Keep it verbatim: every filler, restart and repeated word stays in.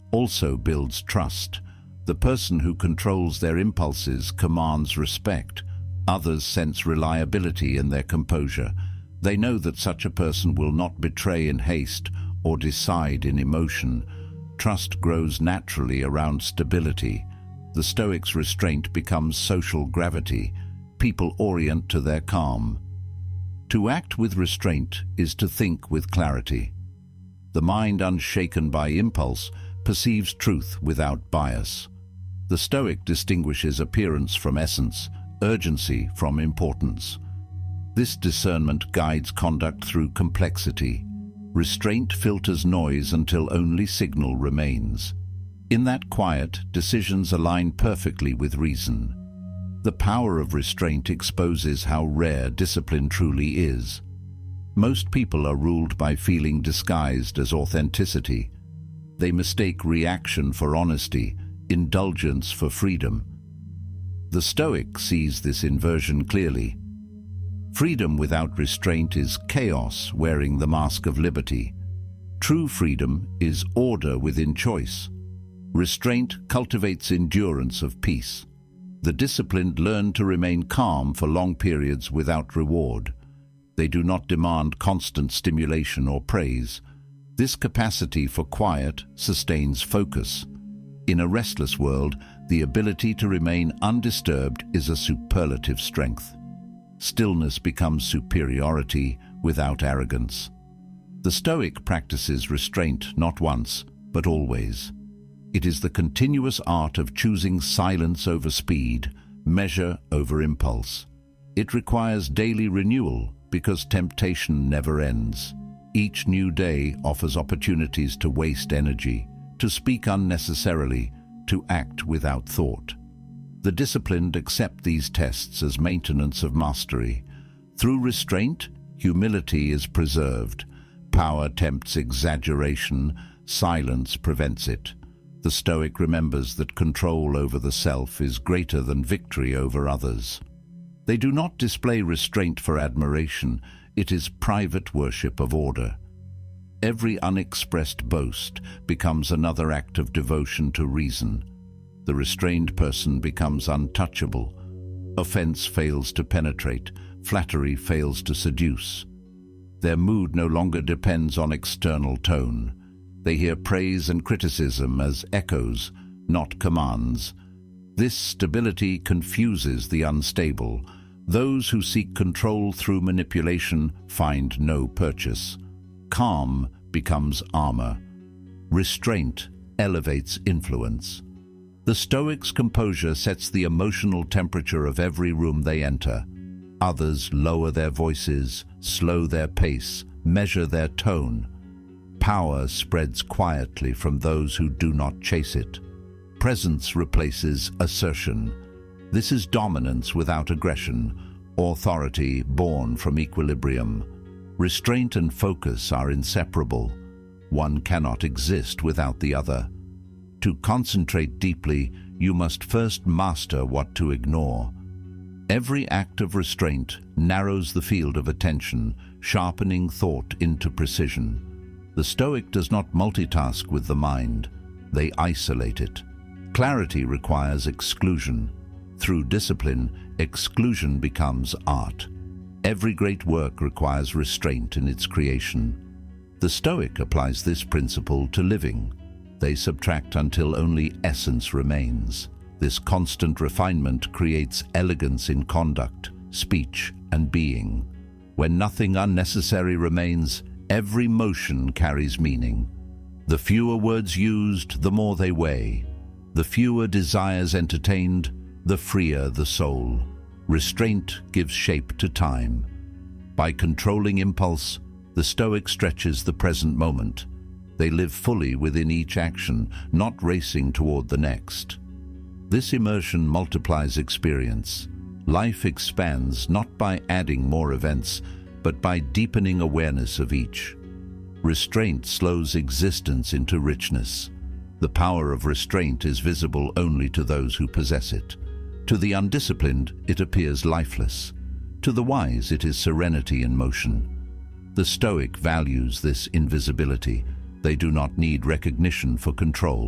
also builds trust. The person who controls their impulses commands respect. Others sense reliability in their composure. They know that such a person will not betray in haste or decide in emotion. Trust grows naturally around stability. The Stoics' restraint becomes social gravity. People orient to their calm. To act with restraint is to think with clarity. The mind, unshaken by impulse, perceives truth without bias. The Stoic distinguishes appearance from essence, urgency from importance. This discernment guides conduct through complexity. Restraint filters noise until only signal remains. In that quiet, decisions align perfectly with reason. The power of restraint exposes how rare discipline truly is. Most people are ruled by feeling disguised as authenticity. They mistake reaction for honesty, indulgence for freedom. The Stoic sees this inversion clearly. Freedom without restraint is chaos wearing the mask of liberty. True freedom is order within choice. Restraint cultivates endurance of peace. The disciplined learn to remain calm for long periods without reward. They do not demand constant stimulation or praise. This capacity for quiet sustains focus. In a restless world, the ability to remain undisturbed is a superlative strength. Stillness becomes superiority without arrogance. The Stoic practices restraint not once, but always. It is the continuous art of choosing silence over speed, measure over impulse. It requires daily renewal because temptation never ends. Each new day offers opportunities to waste energy, to speak unnecessarily, to act without thought. The disciplined accept these tests as maintenance of mastery. Through restraint, humility is preserved. Power tempts exaggeration, silence prevents it. The Stoic remembers that control over the self is greater than victory over others. They do not display restraint for admiration, it is private worship of order. Every unexpressed boast becomes another act of devotion to reason. The restrained person becomes untouchable. Offense fails to penetrate, flattery fails to seduce. Their mood no longer depends on external tone. They hear praise and criticism as echoes, not commands. This stability confuses the unstable. Those who seek control through manipulation find no purchase. Calm becomes armor. Restraint elevates influence. The Stoics' composure sets the emotional temperature of every room they enter. Others lower their voices, slow their pace, measure their tone. Power spreads quietly from those who do not chase it. Presence replaces assertion. This is dominance without aggression, authority born from equilibrium. Restraint and focus are inseparable. One cannot exist without the other. To concentrate deeply, you must first master what to ignore. Every act of restraint narrows the field of attention, sharpening thought into precision. The Stoic does not multitask with the mind. They isolate it. Clarity requires exclusion. Through discipline, exclusion becomes art. Every great work requires restraint in its creation. The Stoic applies this principle to living. They subtract until only essence remains. This constant refinement creates elegance in conduct, speech, and being. When nothing unnecessary remains, every motion carries meaning. The fewer words used, the more they weigh. The fewer desires entertained, the freer the soul. Restraint gives shape to time. By controlling impulse, the Stoic stretches the present moment. They live fully within each action, not racing toward the next. This immersion multiplies experience. Life expands not by adding more events, but by deepening awareness of each. Restraint slows existence into richness. The power of restraint is visible only to those who possess it. To the undisciplined, it appears lifeless. To the wise, it is serenity in motion. The Stoic values this invisibility. They do not need recognition for control.